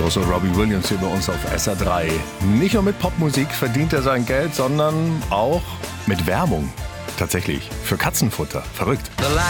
große Robbie Williams hier bei uns auf SR3. Nicht nur mit Popmusik verdient er sein Geld, sondern auch mit Werbung. Tatsächlich. Für Katzenfutter. Verrückt.